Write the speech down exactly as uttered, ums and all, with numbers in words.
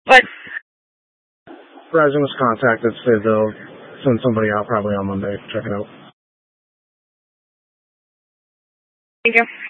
What? Verizon was contacted, said they'll send somebody out probably on Monday to check it out. Thank you.